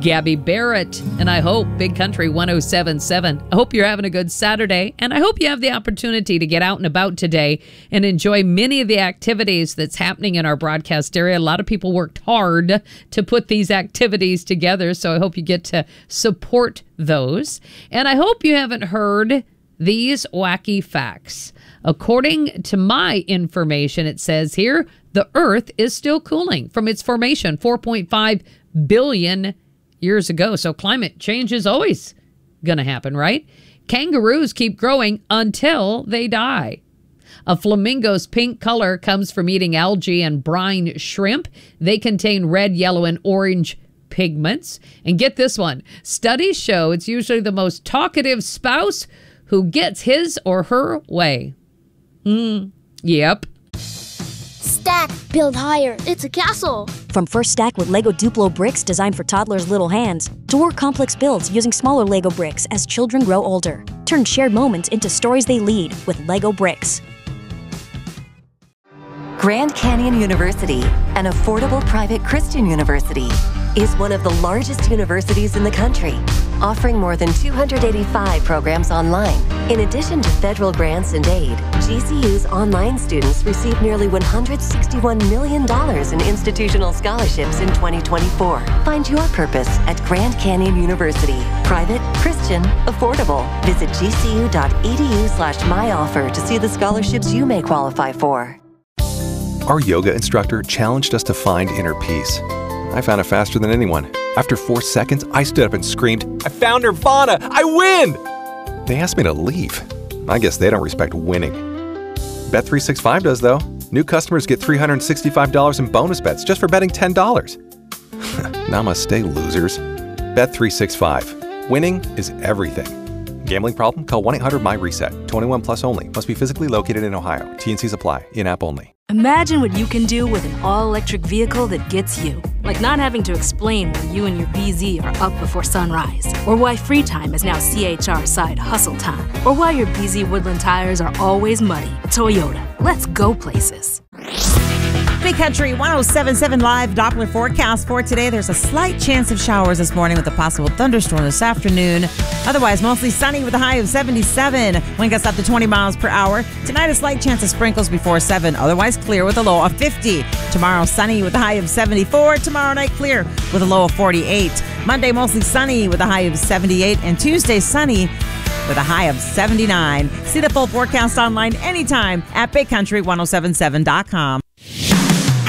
Gabby Barrett, and I hope Big Country 107.7. I hope you're having a good Saturday, and I hope you have the opportunity to get out and about today and enjoy many of the activities that's happening in our broadcast area. A lot of people worked hard to put these activities together, so I hope you get to support those. And I hope you haven't heard these wacky facts. According to my information, it says here, the Earth is still cooling from its formation 4.5 billion years ago. So climate change is always going to happen, right? Kangaroos keep growing until they die. A flamingo's pink color comes from eating algae and brine shrimp. They contain red, yellow, and orange pigments. And get this one. Studies show it's usually the most talkative spouse who gets his or her way. Yep. Stack, build higher. It's a castle. From First Stack with Lego Duplo bricks designed for toddlers' little hands, to more complex builds using smaller Lego bricks as children grow older. Turn shared moments into stories they lead with Lego bricks. Grand Canyon University, an affordable private Christian university, is one of the largest universities in the country, offering more than 285 programs online. In addition to federal grants and aid, GCU's online students received nearly $161 million in institutional scholarships in 2024. Find your purpose at Grand Canyon University. Private, Christian, affordable. Visit gcu.edu/myoffer to see the scholarships you may qualify for. Our yoga instructor challenged us to find inner peace. I found it faster than anyone. After 4 seconds, I stood up and screamed, "I found Nirvana! I win!" They asked me to leave. I guess they don't respect winning. Bet365 does, though. New customers get $365 in bonus bets just for betting $10. Namaste, losers. Bet365. Winning is everything. Gambling problem? Call 1-800-MY-RESET. 21 plus only. Must be physically located in Ohio. T&Cs apply. In-app only. Imagine what you can do with an all-electric vehicle that gets you. Like not having to explain why you and your BZ are up before sunrise. Or why free time is now CHR side hustle time. Or why your BZ Woodland tires are always muddy. Toyota. Let's go places. Big Country 107.7 live Doppler forecast for today. There's a slight chance of showers this morning with a possible thunderstorm this afternoon. Otherwise, mostly sunny with a high of 77. Wind gusts up to 20 miles per hour. Tonight, a slight chance of sprinkles before 7. Otherwise, clear with a low of 50. Tomorrow, sunny with a high of 74. Tomorrow night, clear with a low of 48. Monday, mostly sunny with a high of 78. And Tuesday, sunny with a high of 79. See the full forecast online anytime at BigCountry1077.com.